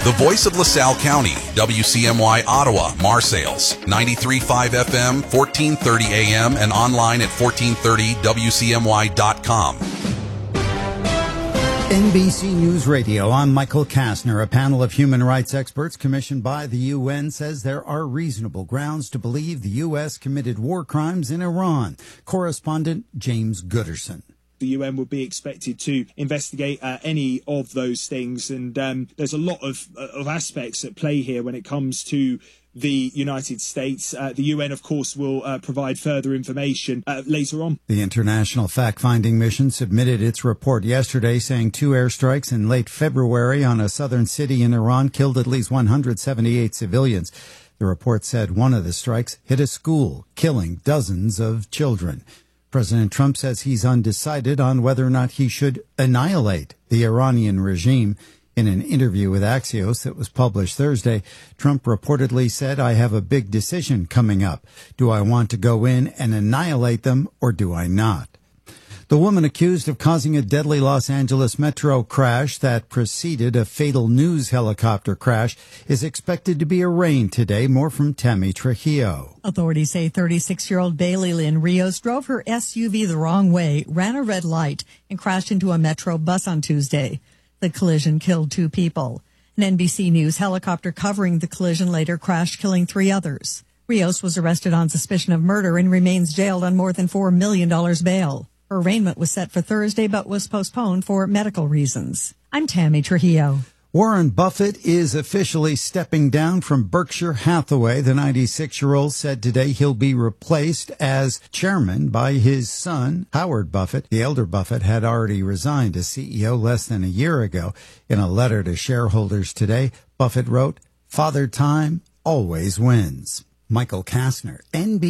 The voice of LaSalle County, WCMY Ottawa, Marseilles, 93.5 FM, 1430 AM, and online at 1430wcmy.com. NBC News Radio, I'm Michael Kastner. A panel of human rights experts commissioned by the UN says there are reasonable grounds to believe the U.S. committed war crimes in Iran. Correspondent James Gooderson. The UN would be expected to investigate any of those things, and there's a lot of aspects at play here when it comes to the United States. The UN, of course, will provide further information later on. The International Fact-Finding Mission submitted its report yesterday saying 2 airstrikes in late February on a southern city in Iran killed at least 178 civilians. The report said one of the strikes hit a school, killing dozens of children. President Trump says he's undecided on whether or not he should annihilate the Iranian regime. In an interview with Axios that was published Thursday, Trump reportedly said, "I have a big decision coming up. Do I want to go in and annihilate them, or do I not?" The woman accused of causing a deadly Los Angeles metro crash that preceded a fatal news helicopter crash is expected to be arraigned today. More from Tammy Trujillo. Authorities say 36-year-old Bailey Lynn Rios drove her SUV the wrong way, ran a red light, and crashed into a metro bus on Tuesday. The collision killed 2 people. An NBC News helicopter covering the collision later crashed, killing 3 others. Rios was arrested on suspicion of murder and remains jailed on more than $4 million bail. Her arraignment was set for Thursday but was postponed for medical reasons. I'm Tammy Trujillo. Warren Buffett is officially stepping down from Berkshire Hathaway. The 96-year-old said today he'll be replaced as chairman by his son, Howard Buffett. The elder Buffett had already resigned as CEO less than a year ago. In a letter to shareholders today, Buffett wrote, "Father Time always wins." Michael Kastner,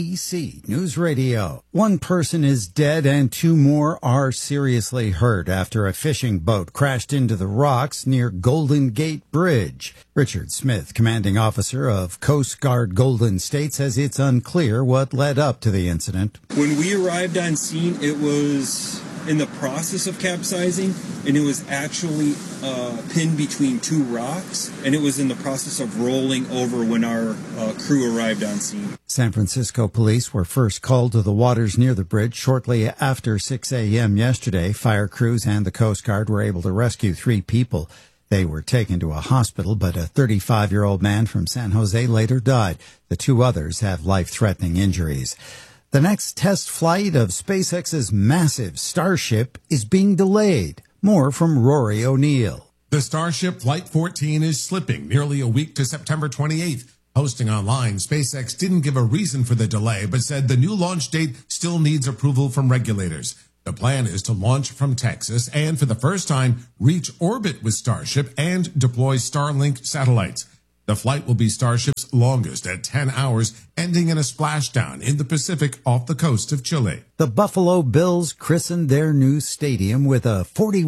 NBC News Radio. 1 person is dead and 2 more are seriously hurt after a fishing boat crashed into the rocks near Golden Gate Bridge. Richard Smith, commanding officer of Coast Guard Golden State, says it's unclear what led up to the incident. When we arrived on scene, it was in the process of capsizing, and it was actually pinned between 2 rocks, and it was in the process of rolling over when our crew arrived on scene. San Francisco police were first called to the waters near the bridge shortly after 6 a.m. yesterday. Fire crews and the Coast Guard were able to rescue 3 people. They were taken to a hospital, but a 35-year-old man from San Jose later died. The 2 others have life-threatening injuries. The next test flight of SpaceX's massive Starship is being delayed. More from Rory O'Neill. The Starship Flight 14 is slipping nearly a week to September 28th. Posting online, SpaceX didn't give a reason for the delay, but said the new launch date still needs approval from regulators. The plan is to launch from Texas and, for the first time, reach orbit with Starship and deploy Starlink satellites. The flight will be Starship's longest at 10 hours, ending in a splashdown in the Pacific off the coast of Chile. The Buffalo Bills christened their new stadium with a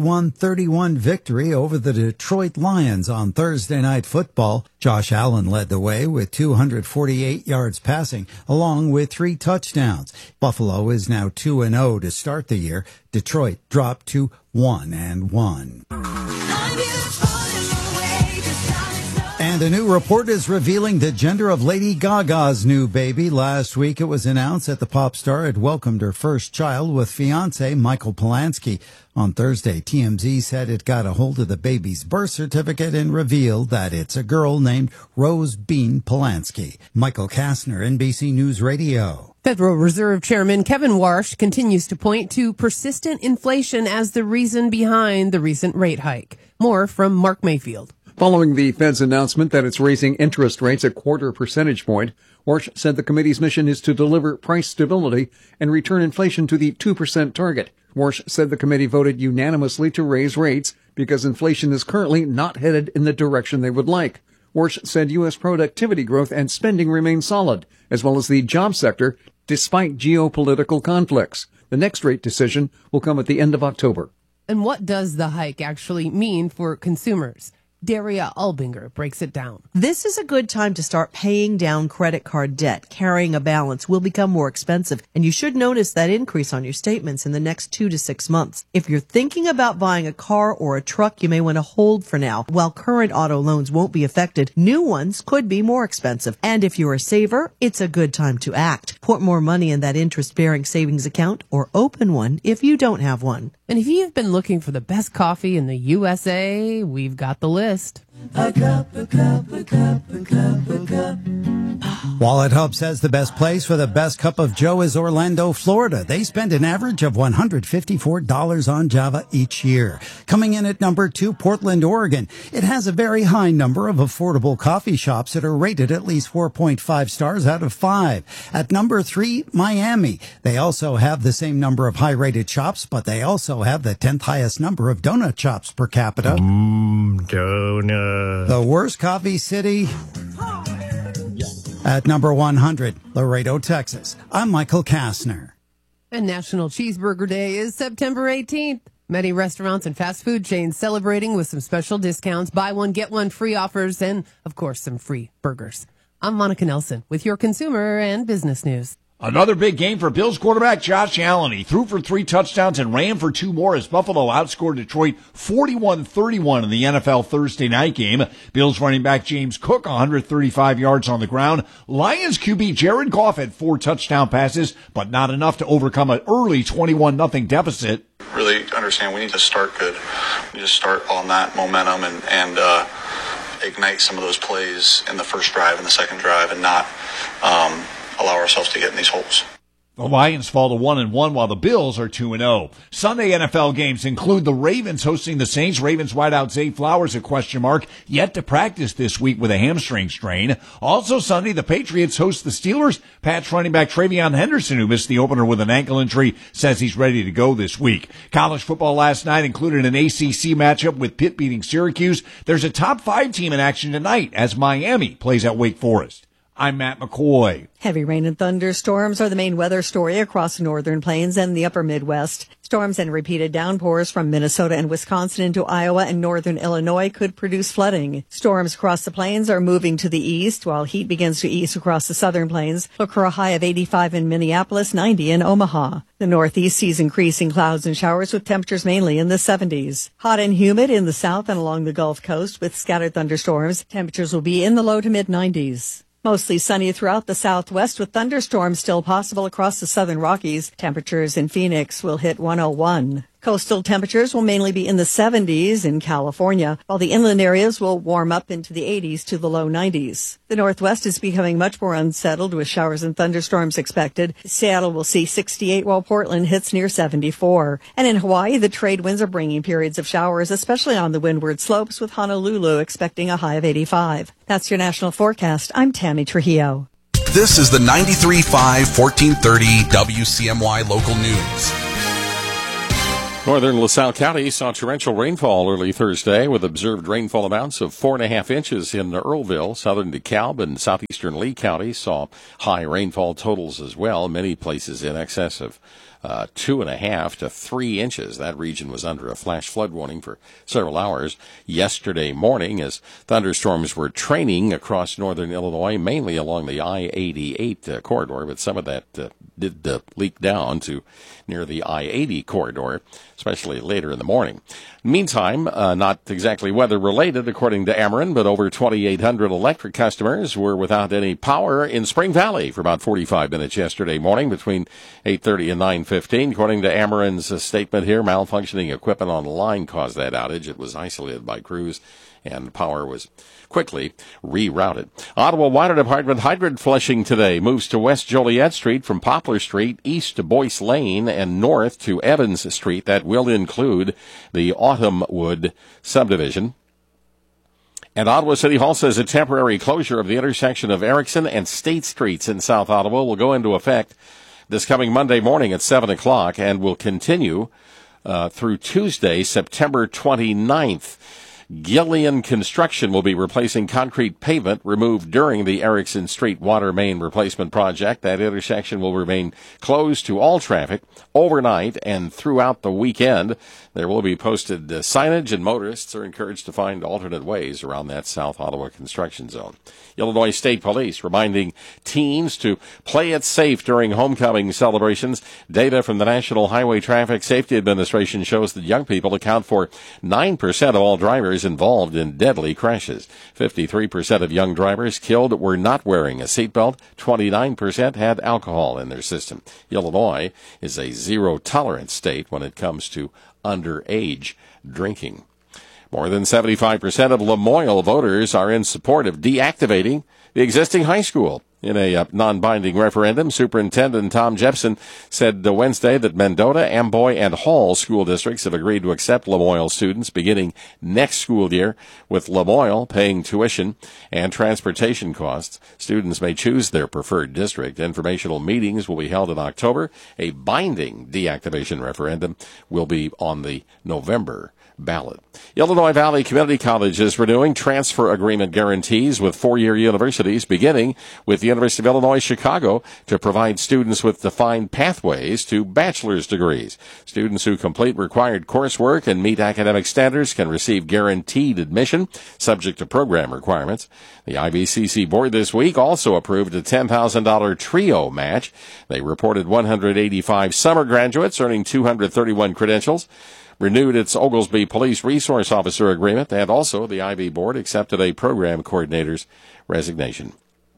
41-31 victory over the Detroit Lions on Thursday Night Football. Josh Allen led the way with 248 yards passing, along with 3 touchdowns. Buffalo is now 2-0 to start the year. Detroit dropped to 1-1. And a new report is revealing the gender of Lady Gaga's new baby. Last week, it was announced that the pop star had welcomed her first child with fiancé Michael Polanski. On Thursday, TMZ said it got a hold of the baby's birth certificate and revealed that it's a girl named Rose Bean Polanski. Michael Kastner, NBC News Radio. Federal Reserve Chairman Kevin Warsh continues to point to persistent inflation as the reason behind the recent rate hike. More from Mark Mayfield. Following the Fed's announcement that it's raising interest rates a 0.25 percentage point, Warsh said the committee's mission is to deliver price stability and return inflation to the 2% target. Warsh said the committee voted unanimously to raise rates because inflation is currently not headed in the direction they would like. Warsh said U.S. productivity growth and spending remain solid, as well as the job sector, despite geopolitical conflicts. The next rate decision will come at the end of October. And what does the hike actually mean for consumers? Daria Albinger breaks it down. This is a good time to start paying down credit card debt. Carrying a balance will become more expensive, and you should notice that increase on your statements in the next 2 to 6 months. If you're thinking about buying a car or a truck, you may want to hold for now. While current auto loans won't be affected, new ones could be more expensive. And if you're a saver, it's a good time to act. Put more money in that interest-bearing savings account or open one if you don't have one. And if you've been looking for the best coffee in the USA, we've got the list. Wallet Hub says the best place for the best cup of Joe is Orlando, Florida. They spend an average of $154 on Java each year. Coming in at number 2, Portland, Oregon. It has a very high number of affordable coffee shops that are rated at least 4.5 stars out of 5. At number 3, Miami. They also have the same number of high-rated shops, but they also have the 10th highest number of donut shops per capita. Donut. The worst coffee city at number 100, Laredo, Texas. I'm Michael Kastner. And National Cheeseburger Day is September 18th. Many restaurants and fast food chains celebrating with some special discounts, buy one, get one free offers, and, of course, some free burgers. I'm Monica Nelson with your consumer and business news. Another big game for Bills quarterback Josh Allen. He threw for 3 touchdowns and ran for 2 more as Buffalo outscored Detroit 41-31 in the NFL Thursday night game. Bills running back James Cook, 135 yards on the ground. Lions QB Jared Goff had 4 touchdown passes, but not enough to overcome an early 21-0 deficit. Really understand we need to start good. We need to start on that momentum and ignite some of those plays in the first drive and the second drive and not allow ourselves to get in these holes. The Lions fall to 1-1 while the Bills are 2-0. Sunday NFL games include the Ravens hosting the Saints. Ravens wideout Zay Flowers a question mark, yet to practice this week with a hamstring strain. Also Sunday, the Patriots host the Steelers. Pats running back Travion Henderson, who missed the opener with an ankle injury, says he's ready to go this week. College football last night included an ACC matchup with Pitt beating Syracuse. There's a top 5 team in action tonight as Miami plays at Wake Forest. I'm Matt McCoy. Heavy rain and thunderstorms are the main weather story across the northern plains and the upper Midwest. Storms and repeated downpours from Minnesota and Wisconsin into Iowa and northern Illinois could produce flooding. Storms across the plains are moving to the east, while heat begins to ease across the southern plains. Look for a high of 85 in Minneapolis, 90 in Omaha. The northeast sees increasing clouds and showers with temperatures mainly in the 70s. Hot and humid in the south and along the Gulf Coast with scattered thunderstorms. Temperatures will be in the low to mid-90s. Mostly sunny throughout the southwest with thunderstorms still possible across the southern Rockies. Temperatures in Phoenix will hit 101. Coastal temperatures will mainly be in the 70s in California, while the inland areas will warm up into the 80s to the low 90s. The northwest is becoming much more unsettled with showers and thunderstorms expected. Seattle will see 68 while Portland hits near 74. And in Hawaii, the trade winds are bringing periods of showers, especially on the windward slopes, with Honolulu expecting a high of 85. That's your national forecast. I'm Tammy Trujillo. This is the 93.5 1430 WCMY local news. Northern LaSalle County saw torrential rainfall early Thursday with observed rainfall amounts of 4.5 inches in Earlville. Southern DeKalb and southeastern Lee counties saw high rainfall totals as well, many places in excess of 2.5 to 3 inches. That region was under a flash flood warning for several hours yesterday morning as thunderstorms were training across northern Illinois, mainly along the I-88 corridor, but some of that did leak down to near the I-80 corridor, especially later in the morning. Meantime, not exactly weather-related, according to Ameren, but over 2,800 electric customers were without any power in Spring Valley for about 45 minutes yesterday morning between 8:30 and 9:15. According to Ameren's statement here, malfunctioning equipment on the line caused that outage. It was isolated by crews, and power was quickly rerouted. Ottawa Water Department hydrant flushing today moves to West Joliet Street from Poplar Street, east to Boyce Lane, and north to Evans Street. That will include the Autumnwood subdivision. And Ottawa City Hall says a temporary closure of the intersection of Erickson and State Streets in South Ottawa will go into effect this coming Monday morning at 7 o'clock and will continue through Tuesday, September 29th. Gillian Construction will be replacing concrete pavement removed during the Erickson Street water main replacement project. That intersection will remain closed to all traffic overnight and throughout the weekend. There will be posted signage, and motorists are encouraged to find alternate ways around that South Ottawa construction zone. Illinois State Police reminding teens to play it safe during homecoming celebrations. Data from the National Highway Traffic Safety Administration shows that young people account for 9% of all drivers involved in deadly crashes. 53% of young drivers killed were not wearing a seatbelt. 29% had alcohol in their system. Illinois is a zero-tolerance state when it comes to underage drinking. More than 75% of Lamoille voters are in support of deactivating the existing high school. In a non-binding referendum, Superintendent Tom Jepson said Wednesday that Mendota, Amboy, and Hall school districts have agreed to accept Lamoille students beginning next school year, with Lamoille paying tuition and transportation costs. Students may choose their preferred district. Informational meetings will be held in October. A binding deactivation referendum will be on the November ballot. Illinois Valley Community College is renewing transfer agreement guarantees with four-year universities, beginning with the University of Illinois Chicago, to provide students with defined pathways to bachelor's degrees. Students who complete required coursework and meet academic standards can receive guaranteed admission, subject to program requirements. The IVCC board this week also approved a $10,000 TRIO match. They reported 185 summer graduates earning 231 credentials. Renewed its Oglesby Police Resource Officer agreement, and also the IB Board accepted a program coordinator's resignation.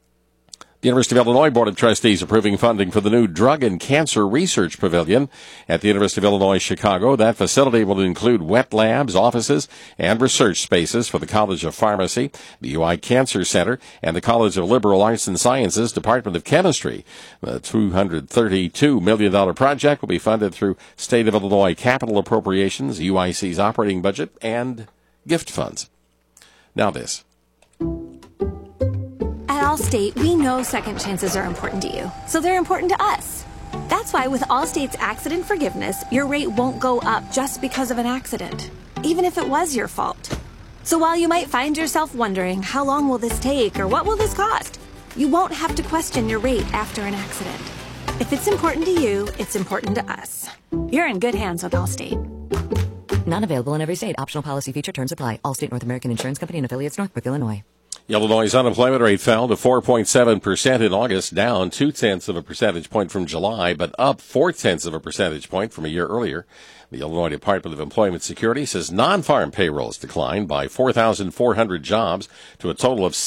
The University of Illinois Board of Trustees approving funding for the new Drug and Cancer Research Pavilion at the University of Illinois Chicago. That facility will include wet labs, offices, and research spaces for the College of Pharmacy, the UI Cancer Center, and the College of Liberal Arts and Sciences Department of Chemistry. The $232 million project will be funded through State of Illinois capital appropriations, UIC's operating budget, and gift funds. Now this. At Allstate, we know second chances are important to you, so they're important to us. That's why with Allstate's accident forgiveness, your rate won't go up just because of an accident, even if it was your fault. So while you might find yourself wondering, how long will this take or what will this cost, you won't have to question your rate after an accident. If it's important to you, it's important to us. You're in good hands with Allstate. Not available in every state. Optional policy feature terms apply. Allstate North American Insurance Company and affiliates, Northbrook, Illinois. Illinois' unemployment rate fell to 4.7% in August, down 0.2 of a percentage point from July, but up 0.4 of a percentage point from a year earlier. The Illinois Department of Employment Security says non-farm payrolls declined by 4,400 jobs to a total of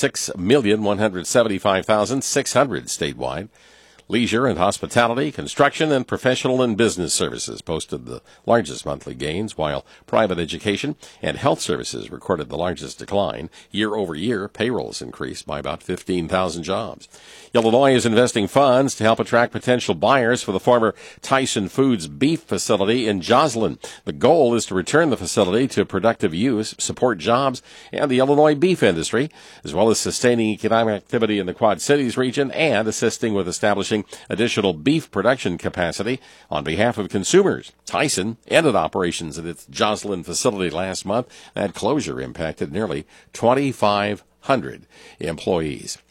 6,175,600 statewide. Leisure and hospitality, construction, and professional and business services posted the largest monthly gains, while private education and health services recorded the largest decline. Year over year, payrolls increased by about 15,000 jobs. Illinois is investing funds to help attract potential buyers for the former Tyson Foods beef facility in Joslyn. The goal is to return the facility to productive use, support jobs and the Illinois beef industry, as well as sustaining economic activity in the Quad Cities region and assisting with establishing additional beef production capacity on behalf of consumers. Tyson ended operations at its Joslyn facility last month. That closure impacted nearly 2,500 employees.